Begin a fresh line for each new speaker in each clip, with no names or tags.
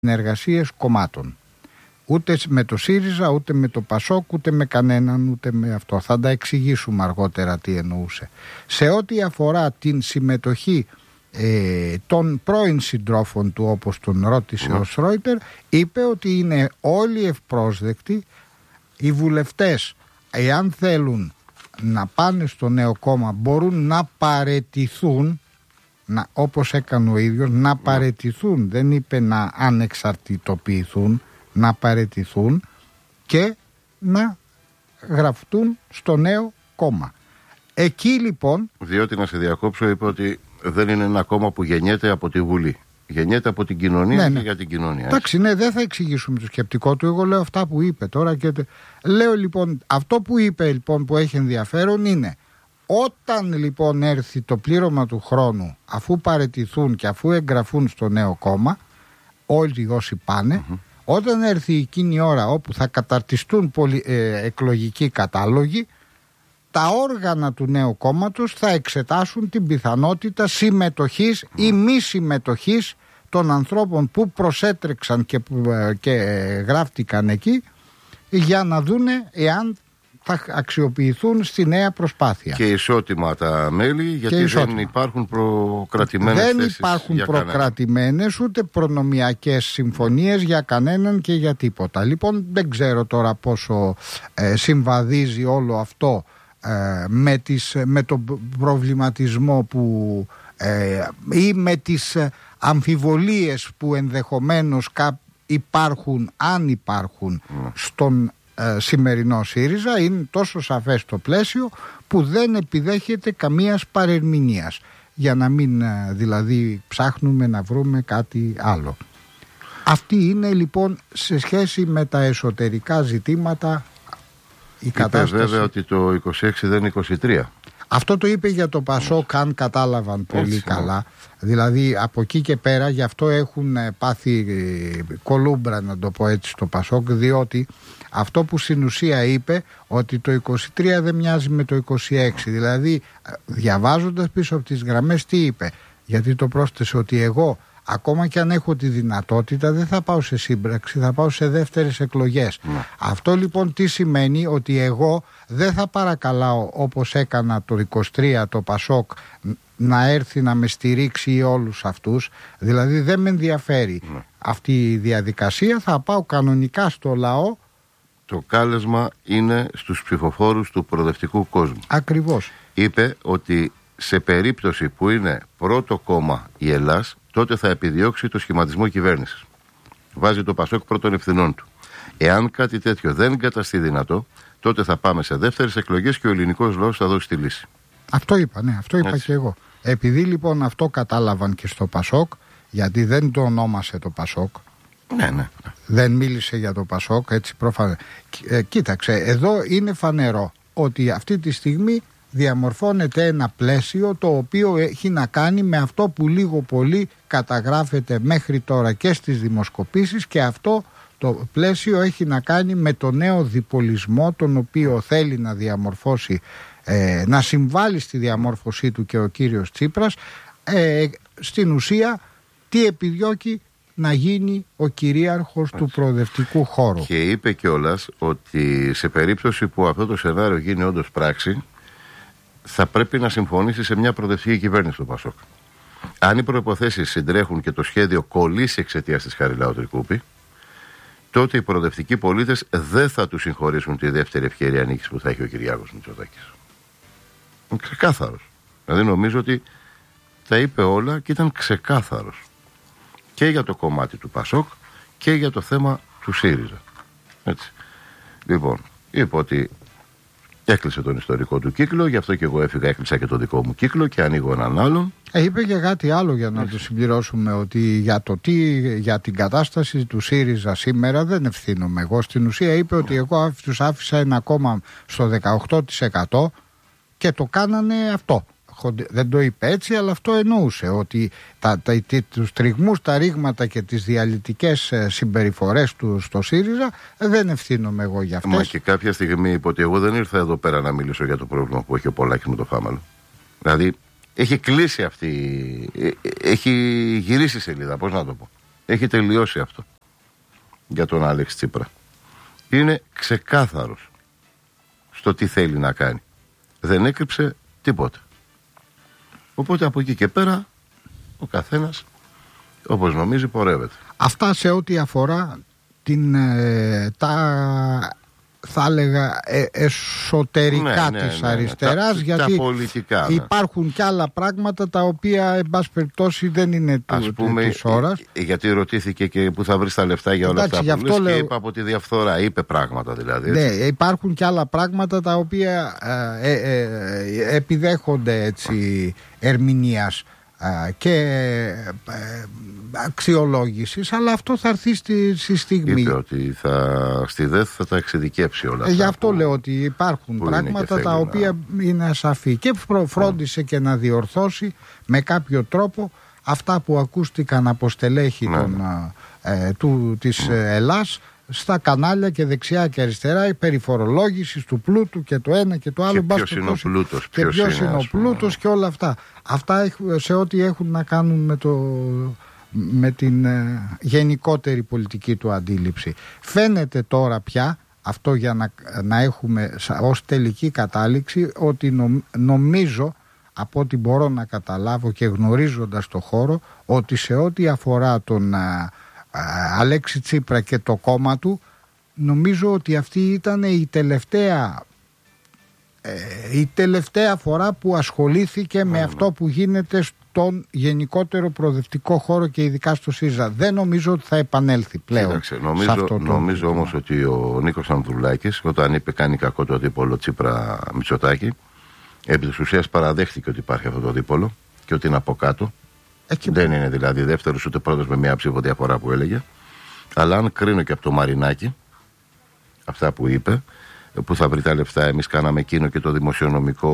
συνεργασίες κομμάτων. Ούτε με το ΣΥΡΙΖΑ, ούτε με το ΠΑΣΟΚ, ούτε με κανέναν, ούτε με αυτό. Θα τα εξηγήσουμε αργότερα τι εννοούσε. Σε ό,τι αφορά την συμμετοχή των πρώην συντρόφων του, όπως τον ρώτησε ο Σρόιτερ, είπε ότι είναι όλοι ευπρόσδεκτοι. Οι βουλευτές, εάν θέλουν να πάνε στο νέο κόμμα, μπορούν να παραιτηθούν, όπως έκανε ο ίδιος, να παραιτηθούν. Δεν είπε να ανεξαρτητοποιηθούν, να παραιτηθούν και να γραφτούν στο νέο κόμμα. Εκεί λοιπόν...
Διότι, να σε διακόψω, είπε ότι δεν είναι ένα κόμμα που γεννιέται από τη Βουλή. Γεννιέται από την κοινωνία και για την κοινωνία.
Εντάξει, ναι, δεν θα εξηγήσουμε το σκεπτικό του. Εγώ λέω αυτά που είπε τώρα. Λέω λοιπόν, αυτό που είπε λοιπόν που έχει ενδιαφέρον είναι, όταν λοιπόν έρθει το πλήρωμα του χρόνου, αφού παραιτηθούν και αφού εγγραφούν στο νέο κόμμα, όλοι όσοι πάνε, όταν έρθει εκείνη η ώρα όπου θα καταρτιστούν εκλογικοί κατάλογοι, τα όργανα του νέου κόμματος θα εξετάσουν την πιθανότητα συμμετοχής ή μη συμμετοχής των ανθρώπων που προσέτρεξαν και γράφτηκαν εκεί, για να δούνε εάν θα αξιοποιηθούν στη νέα προσπάθεια. Και
ισότιμα τα μέλη, γιατί δεν υπάρχουν προκρατημένες θέσεις.
Δεν υπάρχουν προκρατημένες ούτε προνομιακές συμφωνίες για κανέναν και για τίποτα. Λοιπόν, δεν ξέρω τώρα πόσο συμβαδίζει όλο αυτό με τον προβληματισμό που ή με τις αμφιβολίες που ενδεχομένως υπάρχουν, αν υπάρχουν, στον σημερινό ΣΥΡΙΖΑ. Είναι τόσο σαφές το πλαίσιο που δεν επιδέχεται καμίας παρερμηνίας, για να μην δηλαδή ψάχνουμε να βρούμε κάτι άλλο. Αυτή είναι λοιπόν σε σχέση με τα εσωτερικά ζητήματα η κατάσταση.
Είπε βέβαια ότι το 26 δεν είναι 23.
Αυτό το είπε για το ΠΑΣΟΚ, αν κατάλαβαν πολύ καλά. Δηλαδή από εκεί και πέρα, γι' αυτό έχουν πάθει κολούμπρα, να το πω έτσι, το ΠΑΣΟΚ, διότι αυτό που στην ουσία είπε, ότι το 23 δεν μοιάζει με το 26. Δηλαδή, διαβάζοντας πίσω από τις γραμμές, τι είπε? Γιατί το πρόσθεσε ότι εγώ, ακόμα και αν έχω τη δυνατότητα, δεν θα πάω σε σύμπραξη, θα πάω σε δεύτερες εκλογές. Αυτό λοιπόν τι σημαίνει? Ότι εγώ δεν θα παρακαλάω, όπως έκανα το 23 το ΠΑΣΟΚ, να έρθει να με στηρίξει όλους αυτούς. Δηλαδή δεν με ενδιαφέρει αυτή η διαδικασία, θα πάω κανονικά στο λαό.
Το κάλεσμα είναι στους ψηφοφόρους του προοδευτικού κόσμου.
Ακριβώς.
Είπε ότι σε περίπτωση που είναι πρώτο κόμμα η Ελλάς, τότε θα επιδιώξει το σχηματισμό κυβέρνησης. Βάζει το ΠΑΣΟΚ πρώτων ευθυνών του. Εάν κάτι τέτοιο δεν καταστεί δυνατό, τότε θα πάμε σε δεύτερες εκλογές και ο ελληνικός λαός θα δώσει τη λύση.
Αυτό είπα, ναι, αυτό είπα και εγώ. Επειδή λοιπόν αυτό κατάλαβαν και στο ΠΑΣΟΚ, γιατί δεν το ονόμασε το ΠΑΣΟΚ.
Ναι.
Δεν μίλησε για το ΠΑΣΟΚ, έτσι προφανώς. Κοίταξε, εδώ είναι φανερό ότι αυτή τη στιγμή διαμορφώνεται ένα πλαίσιο το οποίο έχει να κάνει με αυτό που λίγο πολύ καταγράφεται μέχρι τώρα και στις δημοσκοπήσεις, και αυτό το πλαίσιο έχει να κάνει με το νέο διπολισμό τον οποίο θέλει να διαμορφώσει, να συμβάλλει στη διαμόρφωσή του και ο κύριος Τσίπρας. Στην ουσία τι επιδιώκει? Να γίνει ο κυρίαρχος του προοδευτικού χώρου.
Και είπε κιόλας ότι σε περίπτωση που αυτό το σενάριο γίνει όντως πράξη, θα πρέπει να συμφωνήσει σε μια προοδευτική κυβέρνηση του ΠΑΣΟΚ. Αν οι προϋποθέσεις συντρέχουν και το σχέδιο κολλήσει εξαιτίας της Χαριλάου Τρικούπη, τότε οι προοδευτικοί πολίτες δεν θα τους συγχωρήσουν τη δεύτερη ευκαιρία νίκης που θα έχει ο Κυριάκος Μητσοτάκης. Είναι ξεκάθαρος. Δηλαδή νομίζω ότι τα είπε όλα και ήταν ξεκάθαρος. Και για το κομμάτι του ΠΑΣΟΚ και για το θέμα του ΣΥΡΙΖΑ. Έτσι. Λοιπόν, είπε ότι έκλεισε τον ιστορικό του κύκλο, γι' αυτό και εγώ έφυγα, έκλεισα και τον δικό μου κύκλο και ανοίγω έναν άλλον.
Είπε και κάτι άλλο για να το συμπληρώσουμε, ότι για την κατάσταση του ΣΥΡΙΖΑ σήμερα δεν ευθύνομαι εγώ. Στην ουσία είπε ότι εγώ τους άφησα ένα κόμμα στο 18% και το κάνανε αυτό. Δεν το είπε έτσι, αλλά αυτό εννοούσε, ότι τους τριγμούς, τα ρήγματα και τις διαλυτικές συμπεριφορές του στο ΣΥΡΙΖΑ δεν ευθύνομαι εγώ για αυτές.
Μα και κάποια στιγμή είπε ότι εγώ δεν ήρθα εδώ πέρα να μιλήσω για το πρόβλημα που έχει ο Πολάκης με το Φάμαλο. Δηλαδή έχει κλείσει αυτή, έχει γυρίσει σελίδα, πώς να το πω. Έχει τελειώσει αυτό. για τον Αλέξη Τσίπρα. Είναι ξεκάθαρος στο τι θέλει να κάνει. Δεν έκρυψε τίποτα. Οπότε από εκεί και πέρα ο καθένας όπως νομίζει πορεύεται.
Αυτά σε ό,τι αφορά θα έλεγα εσωτερικά της αριστεράς, γιατί
πολιτικά,
υπάρχουν και άλλα πράγματα τα οποία εν πάση περιπτώσει δεν είναι της ώρας.
Γιατί ρωτήθηκε και που θα βρει τα λεφτά για όλα αυτά που λες, και είπα από τη διαφθορά, είπε πράγματα δηλαδή.
Ναι, υπάρχουν και άλλα πράγματα τα οποία επιδέχονται έτσι ερμηνείας και αξιολόγησης, αλλά αυτό θα έρθει στη στιγμή.
Είπε ότι στη ΔΕΘ θα τα εξειδικεύσει όλα αυτά.
Γι' αυτό λέω ότι υπάρχουν πράγματα τα οποία είναι ασαφή, και φρόντισε και να διορθώσει με κάποιο τρόπο αυτά που ακούστηκαν από στελέχη της Ελλάς στα κανάλια και δεξιά και αριστερά, η περιφορολόγηση του πλούτου και το ένα και το άλλο.
Και ποιος είναι ο πλούτος,
και ποιος είναι ο πλούτος και όλα αυτά. Αυτά σε ό,τι έχουν να κάνουν με την γενικότερη πολιτική του αντίληψη. Φαίνεται τώρα πια αυτό, για να έχουμε ως τελική κατάληξη, ότι νομίζω, από ό,τι μπορώ να καταλάβω και γνωρίζοντας το χώρο, ότι σε ό,τι αφορά τον Αλέξη Τσίπρα και το κόμμα του, νομίζω ότι αυτή ήταν η τελευταία φορά που ασχολήθηκε με αυτό που γίνεται στον γενικότερο προοδευτικό χώρο και ειδικά στο ΣΥΡΙΖΑ. Δεν νομίζω ότι θα επανέλθει πλέον.
Κοίταξε, νομίζω όμως ότι ο Νίκος Ανδρουλάκης, όταν είπε κάνει κακό το δίπολο Τσίπρα Μητσοτάκη, επί της ουσίας παραδέχτηκε ότι υπάρχει αυτό το δίπολο και ότι είναι από κάτω. Δεν είναι δηλαδή δεύτερος ούτε πρώτος με μια ψήφο διαφορά που έλεγε. Αλλά αν κρίνω και από το Μαρινάκι αυτά που είπε, που θα βρει τα λεφτά, εμείς κάναμε εκείνο και το δημοσιονομικό,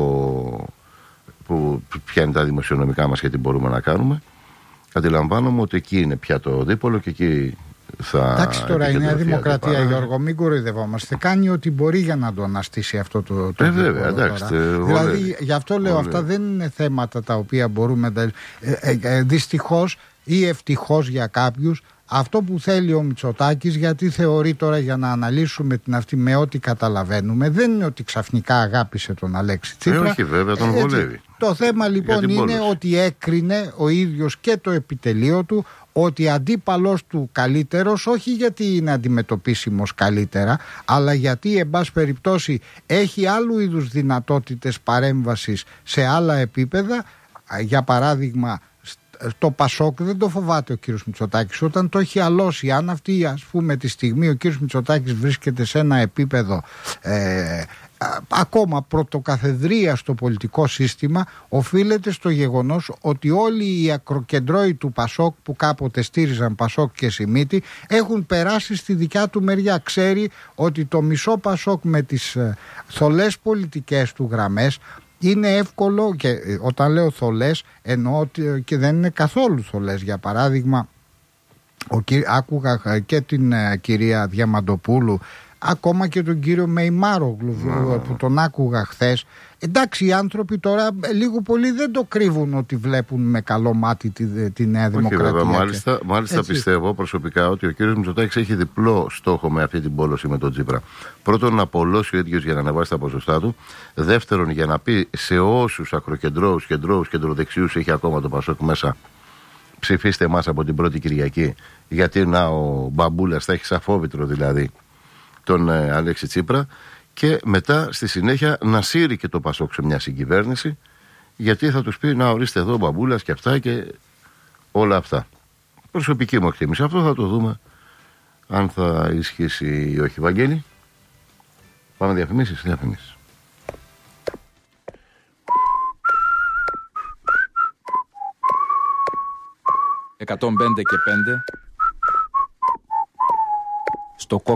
που πιάνει τα δημοσιονομικά μας και τι μπορούμε να κάνουμε, αντιλαμβάνομαι ότι εκεί είναι πια το δίπολο και εκεί θα.
Εντάξει, τώρα η Νέα Δημοκρατία, Γιώργο, μην κοροϊδευόμαστε, κάνει ό,τι μπορεί για να το αναστήσει αυτό το
βέβαια, εντάξει.
Δηλαδή, γι' αυτό λέω, αυτά δεν είναι θέματα τα οποία μπορούμε να. Δυστυχώς ή ευτυχώς για κάποιους, αυτό που θέλει ο Μητσοτάκης, γιατί θεωρεί τώρα, για να αναλύσουμε την αυτή με ό,τι καταλαβαίνουμε, δεν είναι ότι ξαφνικά αγάπησε τον Αλέξη Τσίπρα.
Όχι, βέβαια, τον βολεύει.
Το θέμα λοιπόν είναι ότι έκρινε ο ίδιος και το επιτελείο του ότι αντίπαλος του καλύτερος, όχι γιατί είναι αντιμετωπίσιμος καλύτερα, αλλά γιατί εν πάση περιπτώσει έχει άλλου είδους δυνατότητες παρέμβασης σε άλλα επίπεδα. Για παράδειγμα, το Πασόκ δεν το φοβάται ο κύριος Μητσοτάκης όταν το έχει αλώσει. Αν αυτή, ας πούμε, τη στιγμή ο κύριος Μητσοτάκης βρίσκεται σε ένα επίπεδο ακόμα πρωτοκαθεδρία στο πολιτικό σύστημα, οφείλεται στο γεγονός ότι όλοι οι ακροκεντρώοι του Πασόκ, που κάποτε στήριζαν Πασόκ και Σιμίτη, έχουν περάσει στη δικιά του μεριά. Ξέρει ότι το μισό Πασόκ με τις θολές πολιτικές του γραμμές είναι εύκολο, και όταν λέω θολές εννοώ ότι και δεν είναι καθόλου θολές. Για παράδειγμα, άκουγα και την κυρία Διαμαντοπούλου, ακόμα και τον κύριο Μεϊμάρογλου που τον άκουγα χθες. Εντάξει, οι άνθρωποι τώρα λίγο πολύ δεν το κρύβουν ότι βλέπουν με καλό μάτι τη Νέα Δημοκρατία.
Βέβαια, μάλιστα πιστεύω προσωπικά ότι ο κύριος Μητσοτάκης έχει διπλό στόχο με αυτή την πόλωση με τον Τσίπρα. Πρώτον, να απολώσει ο ίδιος για να ανεβάσει τα ποσοστά του. Δεύτερον, για να πει σε όσους ακροκεντρώους, κεντροδεξιούς έχει ακόμα το Πασόκ μέσα, ψηφίστε εμάς από την πρώτη Κυριακή, γιατί ο Μπαμπούλας θα έχει σαφόβητρο δηλαδή τον Αλέξη Τσίπρα, και μετά στη συνέχεια να σύρει και το Πασόκ σε μια συγκυβέρνηση, γιατί θα τους πει να ορίστε εδώ ο Μπαμπούλας και αυτά και όλα αυτά. Προσωπική μου εκτίμηση. Αυτό θα το δούμε αν θα ισχύσει ή όχι. Βαγγέλη, πάμε διαφημίσεις.
105 και 5 στο Cox